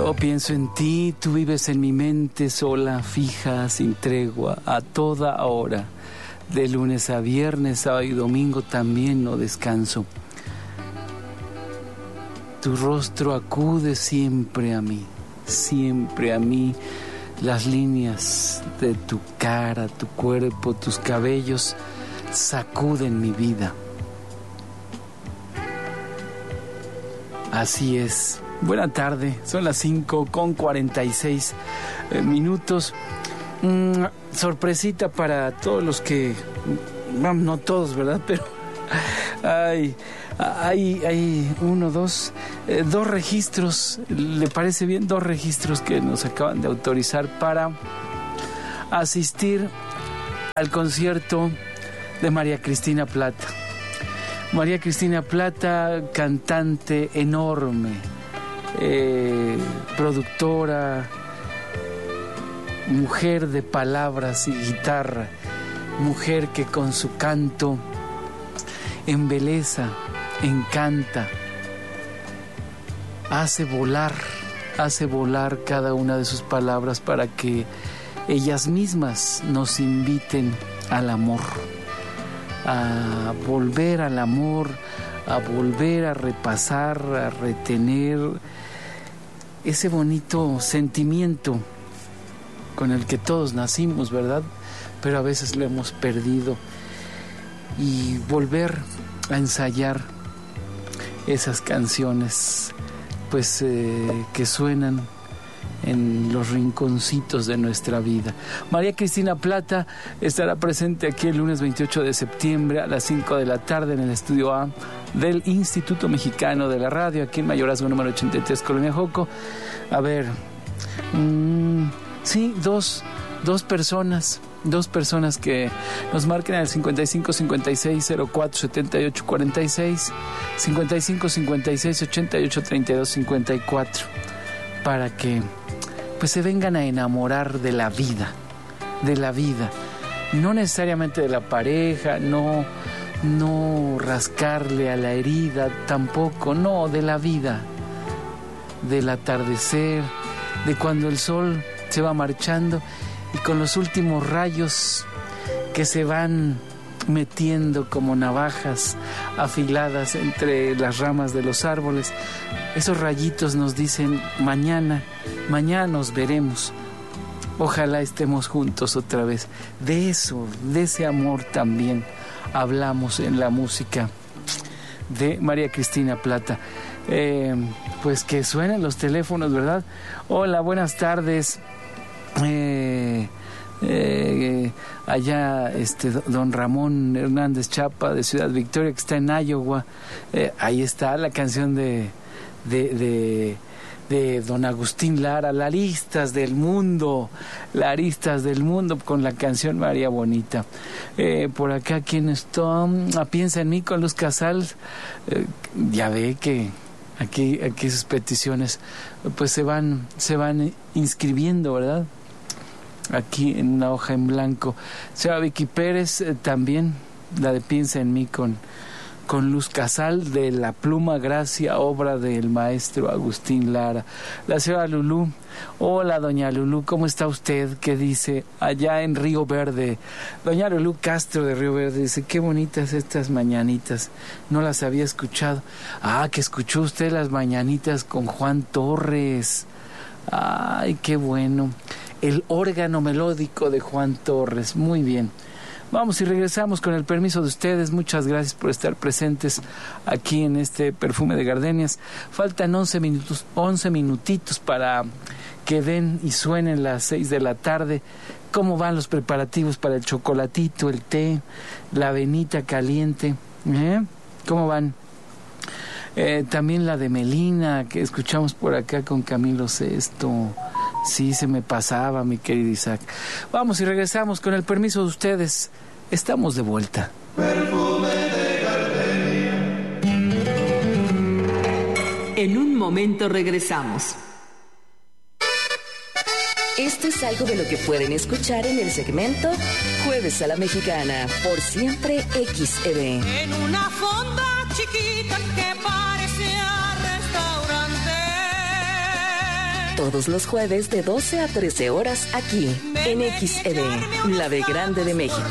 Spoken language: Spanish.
Yo pienso en ti, tú vives en mi mente sola, fija, sin tregua, a toda hora. De lunes a viernes, sábado y domingo también no descanso. Tu rostro acude siempre a mí, siempre a mí. Las líneas de tu cara, tu cuerpo, tus cabellos sacuden mi vida. Así es. Buena tarde, son las 5:46 minutos. Sorpresita para todos los que... no todos, ¿verdad? Pero hay dos registros, ¿le parece bien? Dos registros que nos acaban de autorizar para asistir al concierto de María Cristina Plata. María Cristina Plata, cantante enorme, productora, mujer de palabras y guitarra, mujer que con su canto embeleza, encanta, hace volar cada una de sus palabras para que ellas mismas nos inviten al amor, a volver al amor, a volver a repasar, a retener ese bonito sentimiento con el que todos nacimos, ¿verdad? Pero a veces lo hemos perdido, y volver a ensayar esas canciones pues que suenan en los rinconcitos de nuestra vida. María Cristina Plata estará presente aquí el lunes 28 de septiembre a las 5 de la tarde en el estudio A del Instituto Mexicano de la Radio, aquí en Mayorazgo número 83, Colonia Joco. A ver, sí, dos personas que nos marquen al 55 56 04 78 46, 55 56 88 32 54, para que pues se vengan a enamorar de la vida, no necesariamente de la pareja, no rascarle a la herida tampoco, no, de la vida, del atardecer, de cuando el sol se va marchando y con los últimos rayos que se van metiendo como navajas afiladas entre las ramas de los árboles. Esos rayitos nos dicen mañana nos veremos. Ojalá estemos juntos otra vez. De eso, de ese amor también hablamos en la música de María Cristina Plata. Pues que suenen los teléfonos, ¿verdad? Hola, buenas tardes. Allá don Ramón Hernández Chapa de Ciudad Victoria, que está en Iowa, ahí está la canción de don Agustín Lara, Laristas del Mundo, con la canción María Bonita. Por acá, ¿quién está? Piensa en mí, con Luz Casal. Ya ve que aquí sus peticiones pues se van inscribiendo, ¿verdad? Aquí en una hoja en blanco. Señora Vicky Pérez, también la de Piensa en mí con Luz Casal, de La Pluma Gracia, obra del maestro Agustín Lara. La señora Lulú, hola doña Lulú, ¿cómo está usted? ¿Qué dice? Allá en Río Verde, doña Lulú Castro de Río Verde dice, qué bonitas estas mañanitas, no las había escuchado. Que escuchó usted las mañanitas con Juan Torres. Ay, qué bueno. El órgano melódico de Juan Torres, muy bien. Vamos y regresamos con el permiso de ustedes. Muchas gracias por estar presentes aquí en este Perfume de Gardenias. Faltan 11 minutitos para que den y suenen las 6 de la tarde. ¿Cómo van los preparativos para el chocolatito, el té, la avenita caliente? ¿Cómo van? También la de Melina, que escuchamos por acá con Camilo Sesto. Sí, se me pasaba, mi querido Isaac. Vamos y regresamos con el permiso de ustedes. Estamos de vuelta. Perfume de gardenia. En un momento regresamos. Esto es algo de lo que pueden escuchar en el segmento Jueves a la Mexicana, por Siempre XED. En una fonda chiquita que parecía restaurante. todos los jueves de 12 a 13 horas aquí, en XED, la B Grande de México.